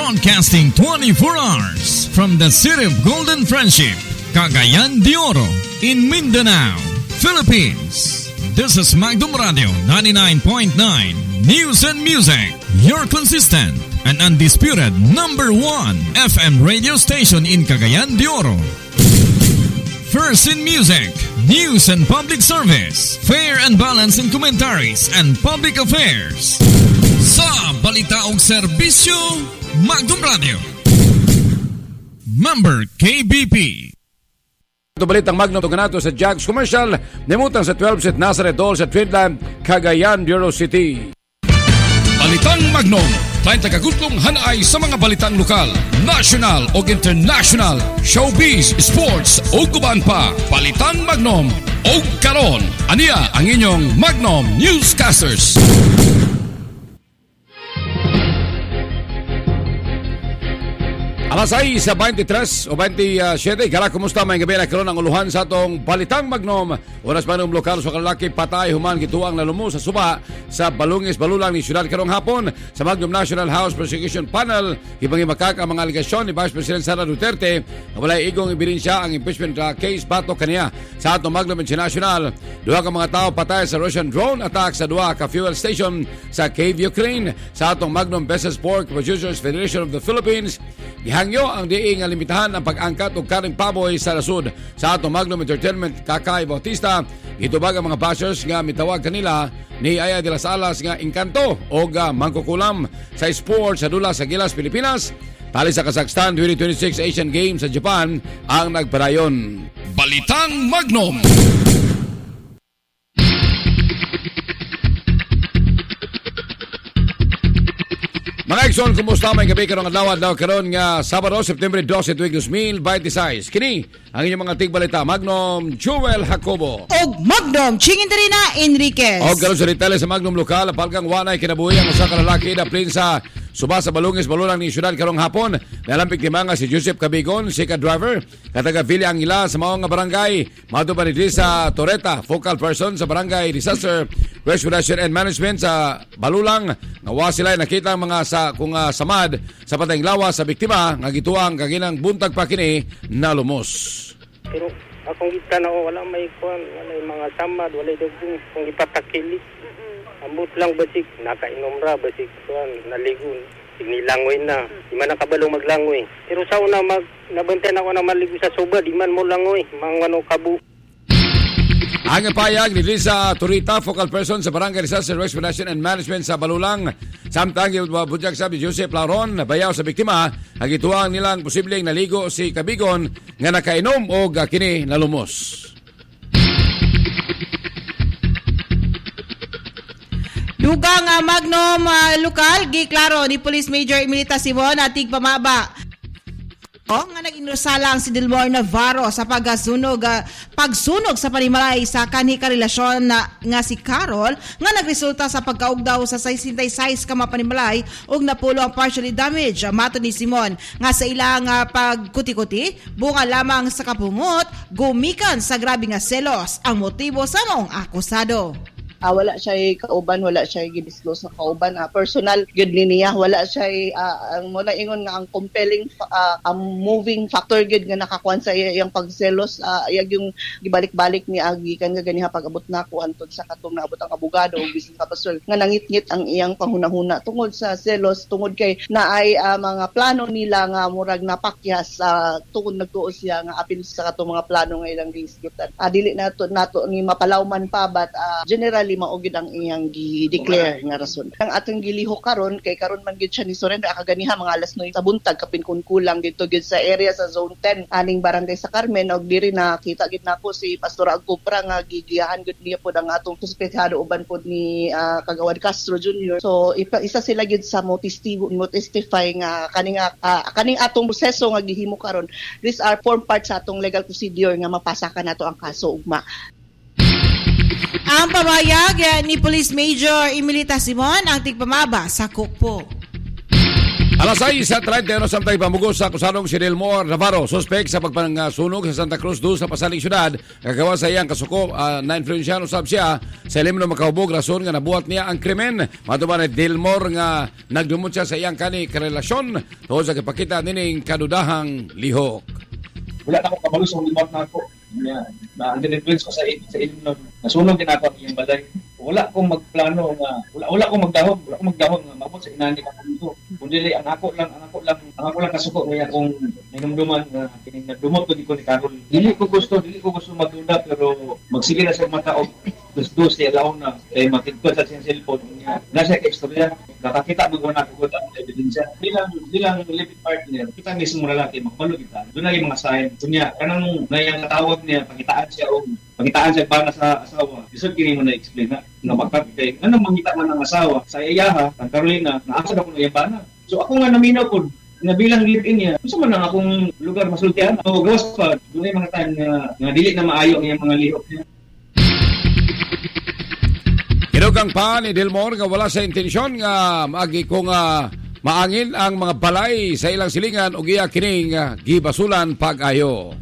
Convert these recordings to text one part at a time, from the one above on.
Broadcasting 24 hours from the city of Golden Friendship, Cagayan de Oro, in Mindanao, Philippines. This is Magdum Radio 99.9 News and Music, your consistent and undisputed number 1 FM radio station in Cagayan de Oro. First in music, news and public service, fair and balanced in commentaries and public affairs. Sa balita og serbisyo, Magdum Radio. Member KBP. Ito balitang Magno Tuganato sa Jags Commercial, nimutang sa 12 St. Nazareth Hall sa Twinland, Cagayan de Oro City. Balitang Magno, 30 kagutlong hanay sa mga balitang lokal, national o international, showbiz, sports o kuban pa. Balitang Magnom o karon. Aniya ang inyong Magnom Newscasters. Alas 6 sa 23 o 27. Kala, kumusta may gabi na karon ang uluhan sa atong Balitang Magnom. Oras manong lokal sa kalalaki patay human gituang nalumo sa suba sa Balungis Balulang ni Syudad karong hapon sa Magnom National House Prosecution Panel. Ibangimakak ang mga aligasyon ni Vice President Sara Duterte na walay igong ebidensya ang impeachment case batok kaniya sa atong Magnom International. Duha ka mga tao patay sa Russian drone attack sa duha ka fuel station sa Kyiv, Ukraine. Sa atong Magnom Business Pork Producers Federation of the Philippines, gihangyo ang diing nga limitahan ang pag-angkat og karing paboy sa rasud. Sa atong Magnom Entertainment, Kakay Bautista, itubag ang mga bashers nga mitawag kanila ni Aya de las Alas nga engkanto o mangkukulam sa sports sa dula sa Gilas, Pilipinas. Tali sa Kazakhstan 2026 Asian Games sa Japan ang nagpadayon. Balitang Magnom. Mga Exxon, kumusta may gabi karong adlaw karon nga Sabado, September 12, 2026. Kini ang inyong mga tigbalita, Magnom Joel Jacobo og Magnom Chinginterina Enriquez. Og karon sa detalye sa Magnom lokal, palgang wanay kinabuhi ang usa ka lalaki na plin sa suba sa Balungis Balulang ni Syudad karong hapon. Nalampig timanga si Joseph Cabigon, si ka-driver, kataga Villa Angila sa maong nga barangay. Mado pa ni sa Toreta, focal person sa barangay Disaster Restoration and Management sa Balulang. Ngawa sila nakita ang mga samad sa patayng lawas sa biktima nga gituang kaginang buntag pa kini na lumos. Pero akong kita na wala may kuan, wala mga samad, wala dugong kung ipatakili. Ambot lang basik, nakainom ra basik kuan, naligon. Nilangoy na, di man nakabalong maglangoy. Pero sa una nabantayan ako na maligo sa suba, di man mo langoy, mga kabu. Ang payag ni Lisa Turita, focal person sa Barangay Disaster Restoration and Management sa Balulang. Samtang budyag sabi Joseph Laron, bayaw sa biktima, ang ituang nilang posibleng naligo si Cabigon nga nakainom o kini nalumos. Dugang Magnom lokal, giklaro ni Police Major Emilita Simon atig pamaba. Nga nag-inusalang si Delmore Navarro sa pagsunog sa panimalay sa kanhi karelasyon nga si Carol nga nagresulta sa pagkaugdaw sa 66 ka panimalay ug napulo ang partially damage. Mato ni Simon nga sa ilang pagkuti-kuti bunga lamang sa kapumot gumikan sa grabe nga selos ang motibo sa mong akusado. Wala siya kauban, wala siya gidisclose sa kauban. Personal gud niya, wala siya ang muna ingon nga ang compelling moving factor gud nga nakakuan sa iyang pagselos. Iyag yung gibalik-balik ni gikan nga ganiha pag-abot nako antud sa katong naabot ang abogado ug business officer nga nangit-ngit ang iyang panghuna-huna tungod sa selos, tungod kay naay mga plano nila nga murag napakyas tungod nagtuo siya nga apil sa katong mga plano nga ilang gihisgutan. Dili nato ni mapalawman pa but general maugid ang iyang gi-declare nga rason. Ang atong gilihok karon kay karon man gid siya ni surrender akaganiha mga alas 9 sa buntag kapin kun kulang dito gid sa area sa zone 10 aning barangay sa Carmen og diri nakita gid nako si Pastor Agcupra nga gigiyahan gid niya pod ang atong suspetsado uban pod ni Kagawad Castro Jr. So isa sila gid sa mo testify nga kaning atong proseso nga gihimo karon. These are form part sa atong legal procedure nga mapasakan nato ang kaso ugma. Ang pamahayag ni Police Major Emilita Simon ang tigpamaba sa Kukpo. Alas 6:31 samtay pamugos sa akusadong si Delmore Navarro, suspek sa pagpangasunog sa Santa Cruz sa pasaling syudad. Kagawa sa iyang kasuko na influensyan usab siya sa ilim na makahubog rason nga nabuhat niya ang krimen. Matuman ni Delmore nga nagdumot siya sa iyang karelasyon tungod sa kapakita nining kadudahang lihok. Wala na akong kabalo sa limot na ako. Na-influence ko sa ilim na nasunog din ako ang iyang balay. Wala akong magplano nga wala akong magdahon nga mabot sa inani ka dito. Kundi ang ako lang kasuko nga akong minumduman nga kining nadumot ko ni Carol. Dili ko gusto magdunda pero magsige na sa mga tao. Dos siya laon na kay makita sa siyang cellphone niya. Nasa istorya nakakita mo na ko ang ebidensya. Bilang living partner, kita mismo lalaki magmalo kita. Doon na yung mga sign. Kunya kanang nayang katawag niya pagitaan siya bana sa asawa. Isod kini mo na explain na magkakay anong mangita man ang asawa sa iyaha ang Carolina naasad ako na iyabana. So ako nga naminaw ko na bilang live-in niya, gusto man lang akong lugar masultihan. O gawas pa, doon ay mga time nga dili na maayo ang mga lihok niya. Kinugang pa ni Delmore nga wala sa intensyon nga maagi kung maangin ang mga balay sa ilang silingan o giya kining gibasulan pag-ayo.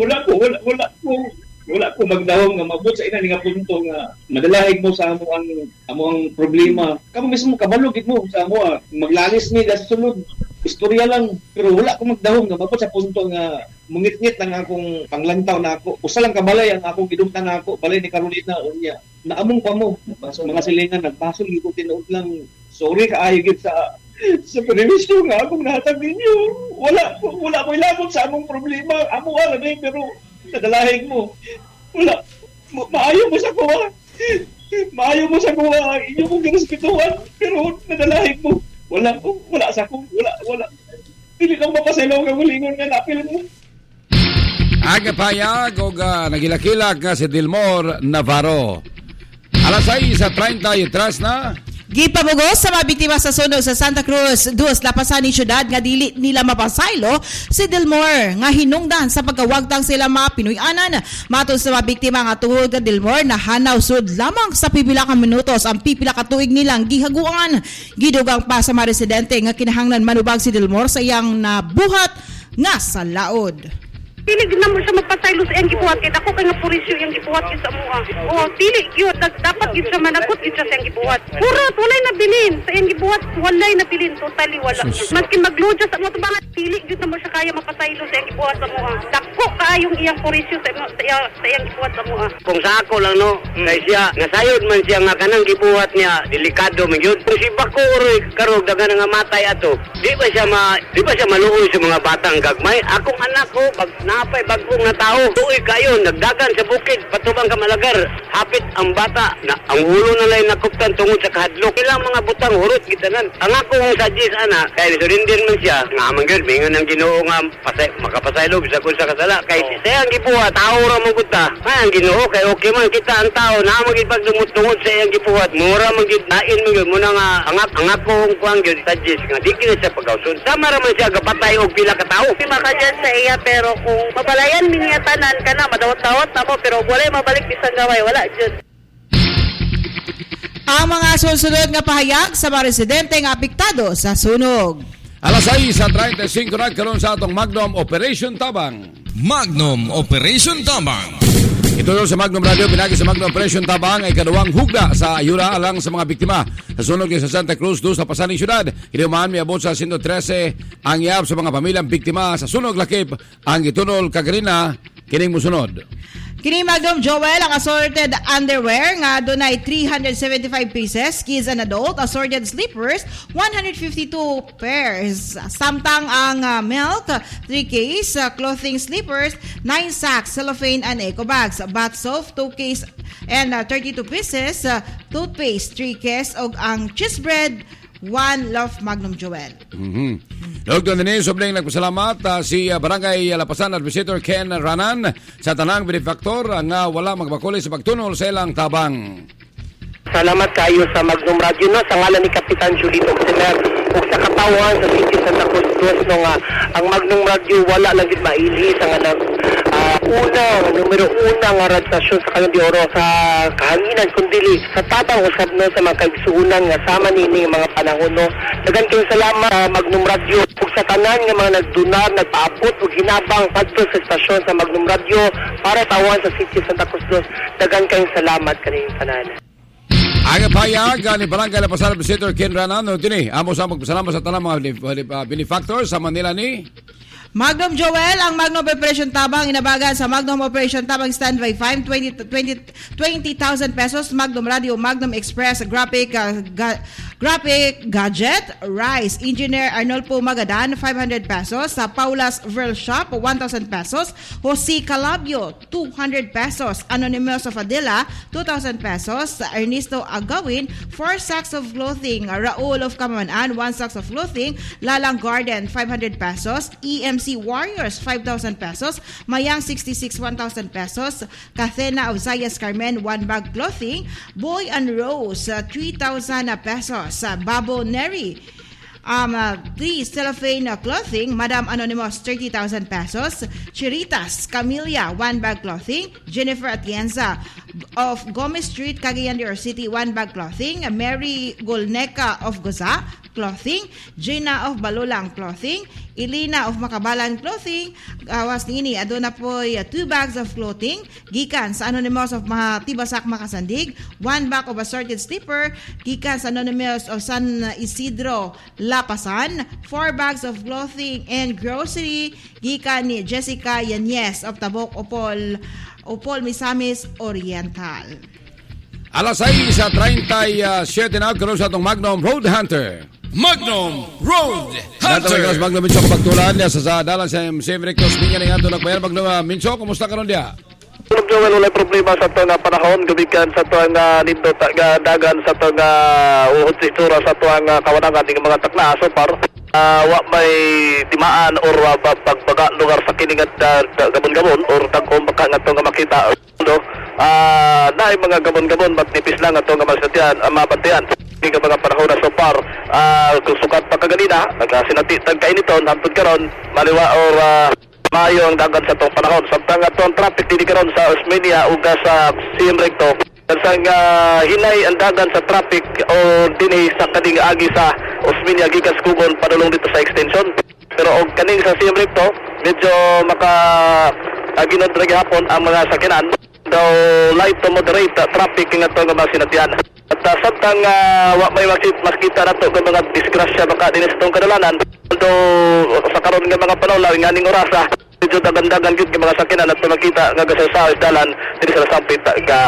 Wala ko magdahom nga mabot sa ina nga punto nga madalahig mo sa amo ang problema. Kamo mismo kabalo gid mo sa amo maglanis ni sa sunod. Istorya lang pero wala ko magdahom nga mabot sa punto nga mungit-ngit lang akong panglantaw na ako. Usa lang kabalay ang akong gidumtan na ako, balay ni Carolina unya. Naamong pa mo mga silingan nagpasol gid ko tinuod lang. Sorry kaayo gid sa permisyo nga akong nahatag ninyo. Wala ko ilabot sa among problema. Amo ara pero nadalahig mo. Wala. Maayo mo sa kuha. Maayo mo sa kuha. Inyo mong girespetuhan. Pero nadalahig mo. Wala sa kuha. Wala. Dili lang mapasalaw ka mulingon nga napil mo. Aga payag o nagilakilag nga si Delmore Navarro. Alas 6:33 na. Gipamugos sa mga biktima sa sunog sa Santa Cruz, lapasan ni syudad nga dili nila mapasaylo si Delmore nga hinungdan sa pagkawagtang sila mga Pinoy-anan. Matod sa mga biktima nga tuhod nga Delmore nahanaw sud lamang sa pipila ka minutos ang pipila ka tuig nilang gihaguan. Gidugang pa sa mga residente nga kinahanglan manubag si Delmore sa iyang nabuhat nga sa laod. Dili na mo siya magpasaylo sa iyang gibuhat kaya ako kay nga purisyo iyang gibuhat yun sa mua. O dili yun, dapat yun siya manakot yun siya sa iyang gibuhat. Purot, walay nabilin sa iyang gibuhat, walay nabilin, totally wala. Maski magluja sa mga tubangan, dili yun na mo siya kaya mapasaylo sa iyang gibuhat sa mua. Dako kaayong iyang purisyo sa iyang gibuhat sa mua. Kung sa ako lang no, kay siya nasayod man siya nga kanang gibuhat niya, delikado man yun. Kung si Bako uroy karog daga nga matay ato, di ba siya maluoy sa mga batang gagmay? Akong anak ko napay bagong na tao. Tuoy kayo, nagdagan sa bukid, patubang kamalagar. Hapit ang bata, na ang ulo na lang nakuptan tungod sa kahadlok. Ilang mga butang hurot gitanan. Ang akong suggest, kaya surrender man siya, nga manggod, mingan ang Ginoo nga, makapasaylog sa kung sa kasala. Kaya siya ang gipuhat, tao ra mo buta. Kaya ang Ginoo, kaya okay man kita ang tao, na magipagdumot-tungod sa iyang gipuhat. Mura magipnain mo yun, muna nga, ang akong kuang yun, suggest, nga di kina siya pagkausun. Sama raman siya, kapatay o pila ka tao. Makadyan sa iya, pero kung mabalayan niya tanan ka na, madawat-dawat na mo, pero wala mabalik isang gaway, wala dyan. Ang mga susunod nga pahayag sa mga residente nga apektado sa sunog. Alas 6:35 na karon sa atong Magnum Operation Tabang. Magnum Operation Tabang. Ito sa Magnum Radio, pinagi sa Magnum Operation Tabang ay kaduwang hugda sa ayuda alang sa mga biktima sa sunog sa Santa Cruz sa pasaning syudad. Kinumaan miabot sa 113 ang iyab sa mga pamilyang biktima sa sunog lakip ang gitunol kagarina kining musunod. Kini Magnum Joel ang assorted underwear nga dunay 375 pieces, kids and adult, assorted slippers 152 pairs. Samtang ang milk 3 case, clothing slippers 9 sacks, cellophane and eco bags, bath soap 2 case and 32 pieces, toothpaste 3 case ug ang cheese bread 1 loaf Magnum Joel. Dr. Denise Sobleng nagpasalamat si Barangay Lapasan Administrator Ken Ranan sa tanang benefactor nga wala magbakuli sa pagtunol sa ilang tabang. Salamat kayo sa Magnum Radio no, sa ngalan ni Kapitan Julito Oxemer ug sa katawan sa City Santa Cruz no nga ang Magnum Radio wala lang gid maili sa nga numero una nga radyasyon sa kanyang di oro sa kahanginan kundi sa tabang usab no sa mga kaigsuunan nga sama nini mga panahon no. Dagan kayong salamat sa Magnum Radio ug sa tanan nga mga nagdunar, nagpaabot ug hinabang padto sa estasyon sa Magnum Radio para tawan sa City Santa Cruz dos. Dagan kayong salamat kaning tanan. Aga payag ni Barangay La Pasada Visitor Ken Ranano dini amo sa magpasalamat sa tanang mga benefactors sa Manila ni Magnum Joel, ang Magnum Operation Tabang inabagan sa Magnum Operation Tabang Standby 5, 20,000 pesos. Magnum Radio, Magnum Express, Graphic Gadget, Rice, Engineer Arnolfo Magadan, 500 pesos. Sa Paula's Virl Shop, 1,000 pesos. Jose Calabio, 200 pesos. Anonymous of Adela, 2,000 pesos. Ernesto Agawin, 4 sacks of clothing. Raul of Kamanan, 1 sacks of clothing. Lalang Garden, 500 pesos. EMC Warriors, 5,000 pesos. Mayang 66, 1,000 pesos. Cathena of Zayas Carmen, 1 bag clothing. Boy and Rose, 3,000 pesos. Babo Neri, 3 cellophane clothing. Madam Anonymous, 30,000 pesos. Chiritas Camilla, 1 bag clothing. Jennifer Atienza of Gomez Street, Cagayan de Oro City, 1 bag clothing. Mary Golneca of Goza, clothing. Gina of Balulang, clothing. Elena of Makabalan, clothing. Awas nini aduna po 2 bags of clothing gikan sa Anonymous of Tibasak Makasandig, 1 bag of assorted slipper gikan sa Anonymous of San Isidro Lapasan, 4 bags of clothing and grocery gikan ni Jessica Yanez of Tabok Opol Misamis Oriental. Alas 6:37 na karon sa atong Magnum Road Hunter. Magnum Road Hunter. Natawag Magnum Mincho pagtulaan niya sa dalan sa Siem Rectos niya ning ato nagbayar Magnum Mincho, kumusta karon dia? Joel, wala problema sa ito nga panahon, gumikan sa ito nga nindot dagan sa ito nga uhod sa itsura sa ito nga kawanangan ng mga takla. So par wa may timaan or pagbaga lugar sa kiningat gabon-gabon or tagkong baka nga ito nga makita. Na mga gabon-gabon ba't nipis lang ito nga mabantiyan. Hindi ka mga panahon na so far sukat pa kaganina nagsinatitag kainiton hantod karon maliwa or maayo ang dagan sa itong panahon samtang itong traffic dili karon sa Osmeña ug sa Siem Recto kasang hinay ang dagan sa traffic o dinhi sa kaning agi sa Osmeña gikan Kugon padulong dito sa extension pero og kaning sa Siem Recto medyo ginod ra gihapon ang mga sakyanan daw light to moderate traffic nga to nga sinatian. At samtang wa may makita nato ng mga disgrasya baka dinis itong kadalanan do sa karon nga mga panahon lawing aning orasa medyo dagan-dagan gyud mga sakyanan at makita nga gasasaw dalan dili sa sampit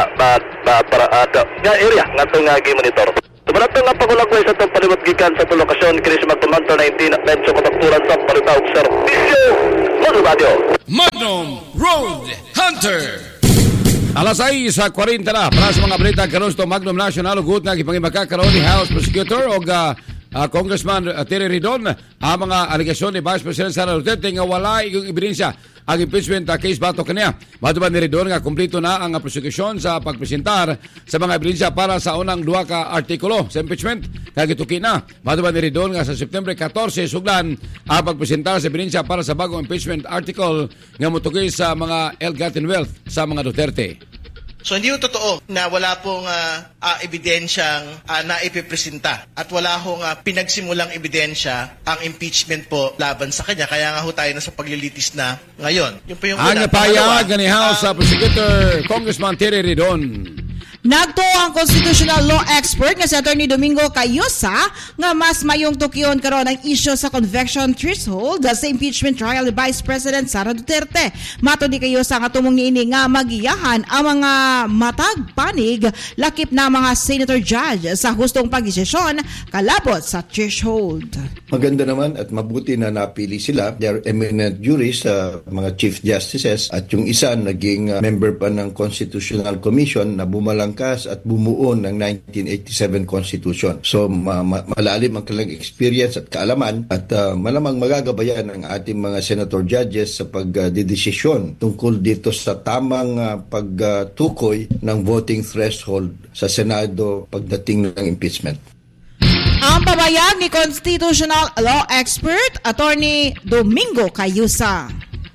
ga area nga to nga gi-monitor. Sumarat nga pagulagway sa itong palibot gikan sa itong lokasyon kini sa magtumanto 19 medyo katakturan sa palitaw servisyo Magnum Radio Magnum Road Hunter. Alas 6:40 na para sa mga balita karon sa Magnum National ugot nga gipangimaka karon ni House Prosecutor o Congressman Terry Ridon ang mga aligasyon ni Vice President Sara Duterte nga wala igong ebidensya ang impeachment case batok kaniya. Matuban ni Ridon nga kumpleto na ang prosecution sa pagpresentar sa mga ebidensya para sa unang duha ka artikulo sa impeachment kagituki na. Matuban ni Ridon nga sa September 14 sugdan ang pagpresentar sa ebidensya para sa bagong impeachment article nga motukoy sa mga ill-gotten wealth sa mga Duterte. So hindi yung totoo na wala pong ebidensyang naipipresenta at wala hong pinagsimulang ebidensya ang impeachment po laban sa kanya. Kaya nga ho tayo na sa paglilitis na ngayon. Yung po yung ang napayag ni House Prosecutor Congressman Terry Ridon. Nagto ang constitutional law expert nga si Attorney Domingo Cayosa nga mas mayong tukyon karon ang issue sa conviction threshold sa impeachment trial ni Vice President Sara Duterte. Mato ni Cayosa nga tumong niini nga magiyahan ang mga matag panig lakip na mga senator judge sa hustong pagdesisyon kalabot sa threshold. Maganda naman at mabuti na napili sila. They are eminent juries, mga chief justices at yung isa naging member pa ng Constitutional Commission na bumalangkas at bumuo ng 1987 Constitution. So malalim ang kanilang experience at kaalaman at malamang magagabayan ang ating mga senator judges sa pagdedesisyon tungkol dito sa tamang pagtukoy ng voting threshold sa Senado pagdating ng impeachment. Ang pabayag ni constitutional law expert Attorney Domingo Cayosa.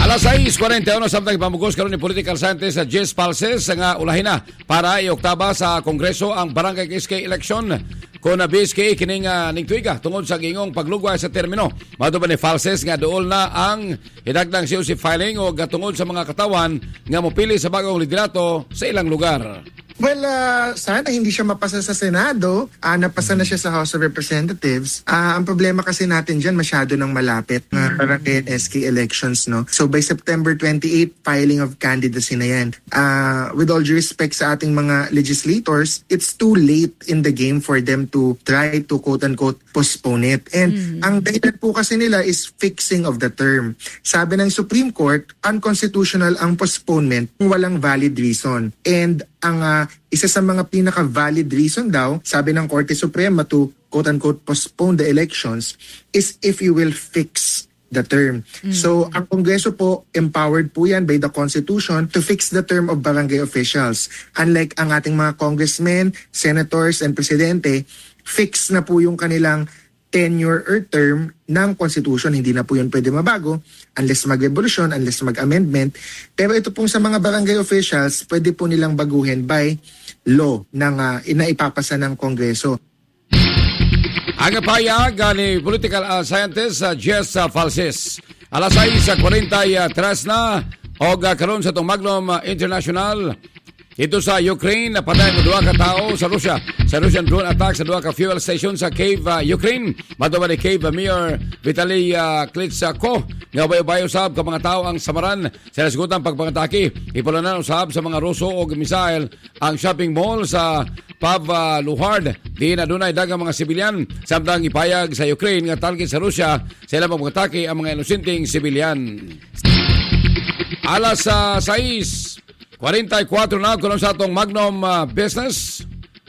Alas 6:41 samtang pamugos karon ni political scientist Jess Palses nga ulahin na para ioktaba sa Kongreso ang barangay SK election kung na BSK kining ning tuiga tungod sa gingong paglugway sa termino. Mado ba ni Falses nga dool na ang hidagdang COC filing o gatungod sa mga katawan nga mopili sa bagong liderato sa ilang lugar. Well, sana hindi siya mapasa sa Senado. Napasa na siya sa House of Representatives. Ang problema kasi natin dyan, masyado nang malapit na barangay SK elections, no? So by September 28, filing of candidacy na yan. With all due respect sa ating mga legislators, it's too late in the game for them to try to quote-unquote postpone it. And ang dahilan po kasi nila is fixing of the term. Sabi ng Supreme Court, unconstitutional ang postponement kung walang valid reason. And ang isa sa mga pinaka-valid reason daw, sabi ng Korte Suprema to quote-unquote postpone the elections is if you will fix the term. So, ang Kongreso po, empowered po yan by the Constitution to fix the term of barangay officials. Unlike ang ating mga congressmen, senators, and presidente, fix na po yung kanilang tenure or term ng Constitution. Hindi na po yun pwede mabago unless mag-revolution, unless mag-amendment. Pero ito pong sa mga barangay officials, pwede po nilang baguhin by law na inaipapasa ng Kongreso. Ang payag ni political scientist Jess Falses. Alas 6:43 na o karon sa itong Magnum International. Ito sa Ukraine, napatay mo 2 ka tao sa Russia. Sa Russian drone attack sa 2 ka fuel station sa Kyiv, Ukraine. Matuwa ni Kyiv Mayor Vitaly Klitschko. Nga bayo-bayo sab ka mga tao ang samaran sa nasgutang pagpangatake. Ipulanan usab sa mga Ruso o misail ang shopping mall sa Pavluhard. Di na dunay dagang mga sibilyan. Samtang ipayag sa Ukraine nga target sa Russia sa ilang pagpangatake ang mga inosenteng sibilyan. Alas 6:44 na karon sa atong Magnum Business.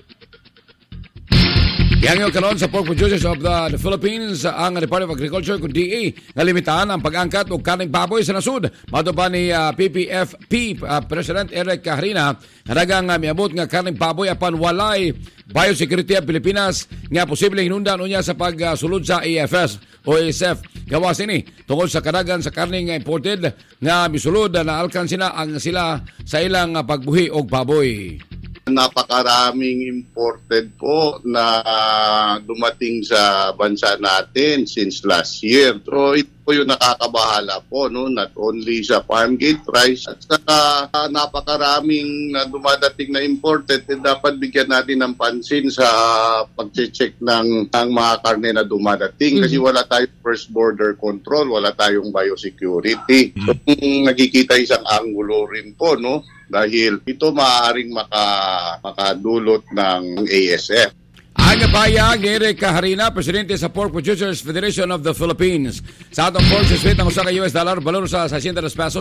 Yang karon sa Pork Producers of the Philippines ang Department of Agriculture kung DA nga limitahan ang pag-angkat og kaning baboy sa nasud. Mato pa ni PPFP President Eric Harina nga dagang miabot nga kaning baboy apan walay biosecurity ang Pilipinas nga posibleng hinundan unya sa pagsulod sa AFS o ASF. Gawas ini tungkol sa kadagan sa karning imported nga misulod na alkansina ang sila sa ilang pagbuhi og baboy. Napakaraming imported po na dumating sa bansa natin since last year. So ito po yung nakakabahala po, no? Not only sa farm gate price at saka napakaraming na dumadating na imported, dapat bigyan natin ng pansin sa pag-check ng mga karne na dumadating kasi wala tayong first border control, wala tayong biosecurity. So nakikita isang angulo rin po, no? Dahil ito maaaring makadulot ng ASF. Ang payag ni Eric Harina, Presidente sa Pork Producers Federation of the Philippines. Sa atong pork sweet ang $1 valor sa 600 pesos.